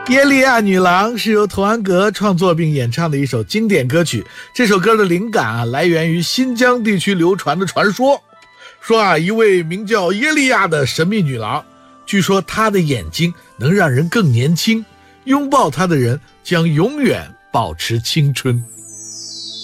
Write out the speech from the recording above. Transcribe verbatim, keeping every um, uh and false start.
耶利亚女郎是由童安格创作并演唱的一首经典歌曲。这首歌的灵感啊，来源于新疆地区流传的传说，说啊，一位名叫耶利亚的神秘女郎，据说她的眼睛能让人更年轻，拥抱她的人将永远保持青春。